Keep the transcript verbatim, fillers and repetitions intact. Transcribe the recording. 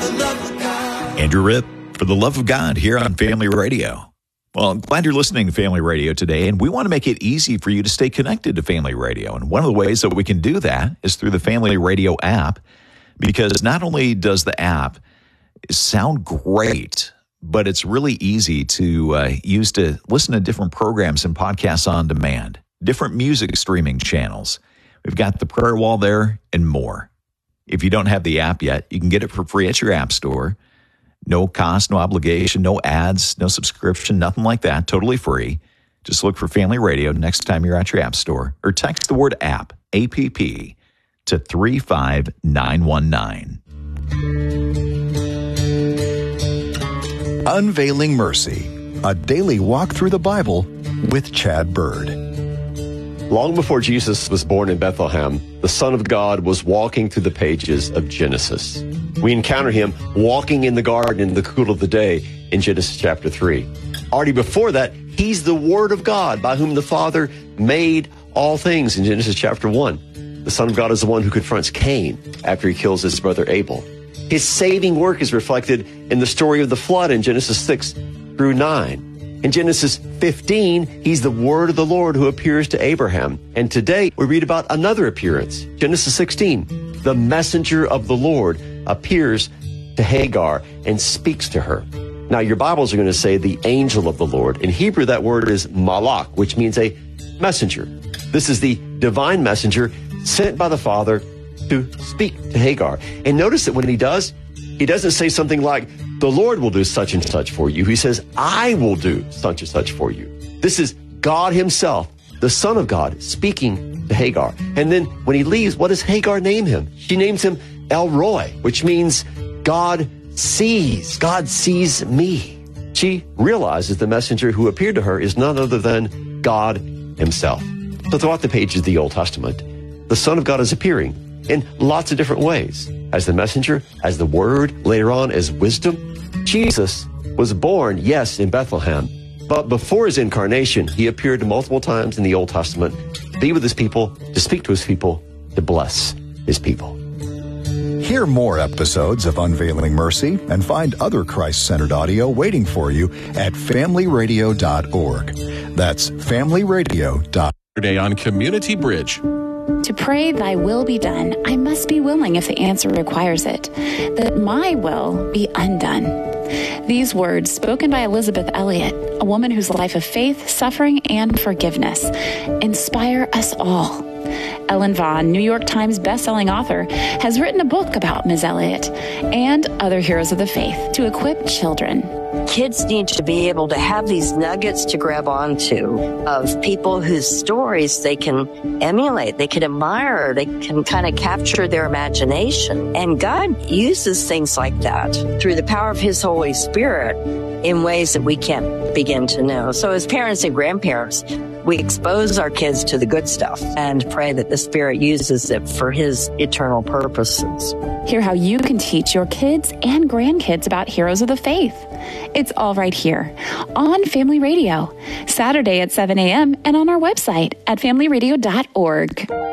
the love of God. Andrew Ripp for the love of God here on Family Radio. Well, I'm glad you're listening to Family Radio today, and we want to make it easy for you to stay connected to Family Radio. And one of the ways that we can do that is through the Family Radio app, because not only does the app sound great, but it's really easy to uh, use to listen to different programs and podcasts on demand, different music streaming channels. We've got the prayer wall there and more. If you don't have the app yet, you can get it for free at your app store. No cost, no obligation, no ads, no subscription, nothing like that. Totally free. Just look for Family Radio next time you're at your app store, or text the word app, A P P, to three five nine one nine. Unveiling Mercy, a daily walk through the Bible with Chad Bird. Long before Jesus was born in Bethlehem, the Son of God was walking through the pages of Genesis. We encounter him walking in the garden in the cool of the day in Genesis chapter three. Already before that, he's the Word of God by whom the Father made all things in Genesis chapter one. The Son of God is the one who confronts Cain after he kills his brother Abel. His saving work is reflected in the story of the flood in Genesis six through nine. In Genesis fifteen, he's the word of the Lord who appears to Abraham. And today we read about another appearance. Genesis sixteen, the messenger of the Lord appears to Hagar and speaks to her. Now your Bibles are going to say the angel of the Lord. In Hebrew, that word is malach, which means a messenger. This is the divine messenger sent by the Father to speak to Hagar. And notice that when he does, he doesn't say something like, the Lord will do such and such for you. He says, I will do such and such for you. This is God himself, the Son of God, speaking to Hagar. And then when he leaves, what does Hagar name him? She names him El Roi, which means God sees. God sees me. She realizes the messenger who appeared to her is none other than God himself. So throughout the pages of the Old Testament, the Son of God is appearing in lots of different ways. As the messenger, as the word, later on as wisdom. Jesus was born, yes, in Bethlehem, but before his incarnation, he appeared multiple times in the Old Testament to be with his people, to speak to his people, to bless his people. Hear more episodes of Unveiling Mercy and find other Christ-centered audio waiting for you at family radio dot org. That's family radio dot org. Today on Community Bridge. To pray thy will be done, I must be willing if the answer requires it, that my will be undone. These words, spoken by Elizabeth Elliot, a woman whose life of faith, suffering, and forgiveness, inspire us all. Ellen Vaughn, New York Times bestselling author, has written a book about Miz Elliot and other heroes of the faith to equip children. Kids need to be able to have these nuggets to grab onto of people whose stories they can emulate, they can admire, they can kind of capture their imagination. And God uses things like that through the power of his Holy Spirit in ways that we can't begin to know. So as parents and grandparents, we expose our kids to the good stuff and pray that the Spirit uses it for his eternal purposes. Hear how you can teach your kids and grandkids about heroes of the faith. It's all right here on Family Radio, Saturday at seven a.m. and on our website at family radio dot org.